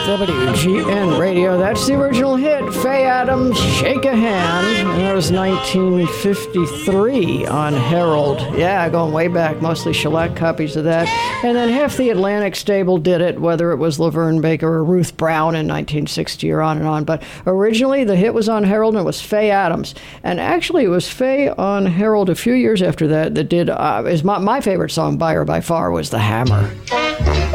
WGN Radio. That's the original hit, Faye Adams, Shake a Hand. And that was 1953 on Herald. Yeah, going way back, mostly shellac copies of that. And then half the Atlantic stable did it, whether it was Laverne Baker or Ruth Brown in 1960 or on and on. But originally, the hit was on Herald, and it was Faye Adams. And actually, it was Faye on Herald a few years after that did, my favorite song by her by far was The Hammer.